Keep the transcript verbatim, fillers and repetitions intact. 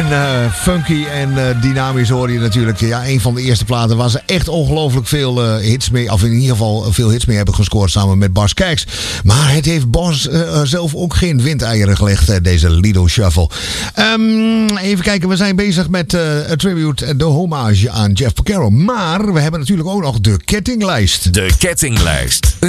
En uh, funky en uh, dynamisch hoor je natuurlijk. Ja, een van de eerste platen waar ze echt ongelooflijk veel uh, hits mee, of in ieder geval veel hits mee hebben gescoord samen met Bas Kijks. Maar het heeft Bas uh, zelf ook geen windeieren gelegd, uh, deze Lido Shuffle. Um, even kijken, we zijn bezig met uh, een tribute, de hommage aan Jeff Porcaro. Maar we hebben natuurlijk ook nog de kettinglijst. De kettinglijst.